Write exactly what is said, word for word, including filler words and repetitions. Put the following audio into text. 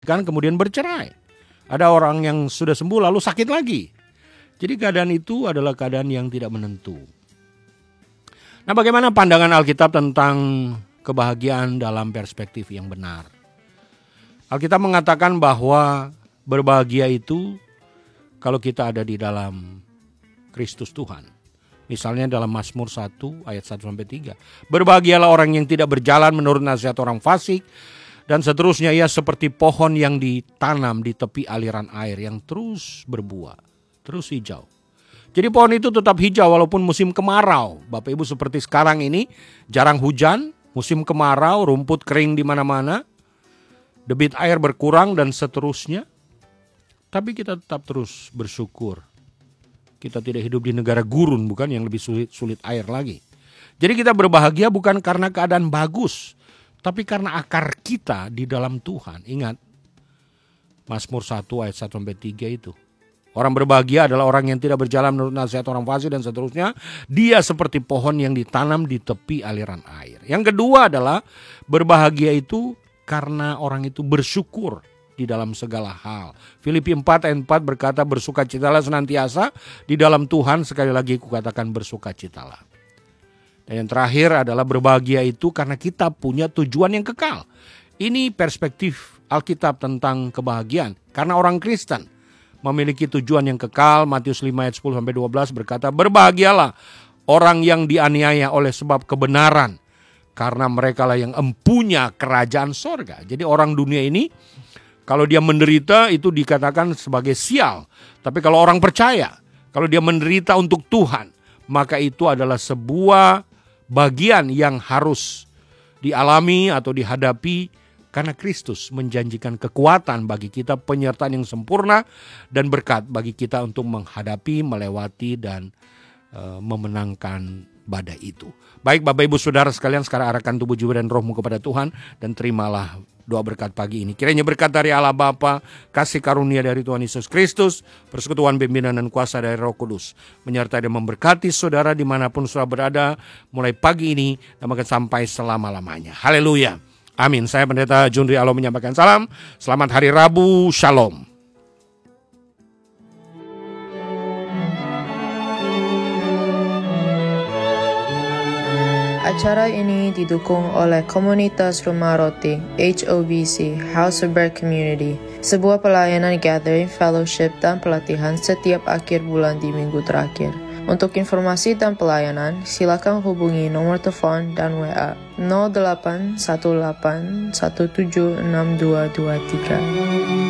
kan kemudian bercerai. Ada orang yang sudah sembuh lalu sakit lagi. Jadi keadaan itu adalah keadaan yang tidak menentu. Nah, bagaimana pandangan Alkitab tentang kebahagiaan dalam perspektif yang benar? Alkitab mengatakan bahwa berbahagia itu kalau kita ada di dalam Kristus Tuhan. Misalnya dalam Mazmur satu ayat satu sampai tiga. Berbahagialah orang yang tidak berjalan menurut nasihat orang fasik, dan seterusnya, ia seperti pohon yang ditanam di tepi aliran air yang terus berbuah, terus hijau. Jadi pohon itu tetap hijau walaupun musim kemarau. Bapak Ibu, seperti sekarang ini jarang hujan, musim kemarau, rumput kering di mana-mana, debit air berkurang dan seterusnya. Tapi kita tetap terus bersyukur. Kita tidak hidup di negara gurun, bukan, yang lebih sulit, sulit air lagi. Jadi kita berbahagia bukan karena keadaan bagus, tapi karena akar kita di dalam Tuhan. Ingat, Mazmur satu ayat satu sampai tiga itu. Orang berbahagia adalah orang yang tidak berjalan menurut nasihat orang fasik dan seterusnya. Dia seperti pohon yang ditanam di tepi aliran air. Yang kedua adalah berbahagia itu karena orang itu bersyukur di dalam segala hal. Filipi empat ayat empat berkata, bersukacitalah senantiasa di dalam Tuhan. Sekali lagi kukatakan, bersukacitalah. Dan yang terakhir adalah berbahagia itu karena kita punya tujuan yang kekal. Ini perspektif Alkitab tentang kebahagiaan. Karena orang Kristen memiliki tujuan yang kekal. Matius lima ayat sepuluh sampai dua belas berkata, berbahagialah orang yang dianiaya oleh sebab kebenaran, karena mereka lah yang empunya kerajaan sorga. Jadi orang dunia ini, kalau dia menderita itu dikatakan sebagai sial. Tapi kalau orang percaya, kalau dia menderita untuk Tuhan, maka itu adalah sebuah bagian yang harus dialami atau dihadapi, karena Kristus menjanjikan kekuatan bagi kita, penyertaan yang sempurna dan berkat bagi kita untuk menghadapi, melewati dan uh, memenangkan badai itu. Baik Bapak Ibu Saudara sekalian, sekarang arahkan tubuh jiwa dan rohmu kepada Tuhan dan terimalah doa berkat pagi ini. Kiranya berkat dari Allah Bapa, kasih karunia dari Tuhan Yesus Kristus, persekutuan pimpinan dan kuasa dari Roh Kudus menyertai dan memberkati saudara dimanapun saudara berada mulai pagi ini dan bahkan sampai selama-lamanya. Haleluya. Amin. Saya Pendeta Jundri Alo menyampaikan salam. Selamat Hari Rabu. Shalom. Acara ini didukung oleh komunitas Rumah Roti H O B C, House of Bread Community, sebuah pelayanan gathering, fellowship, dan pelatihan setiap akhir bulan di minggu terakhir. Untuk informasi dan pelayanan, silakan hubungi nomor telepon dan W A nol delapan satu delapan satu tujuh enam dua dua tiga.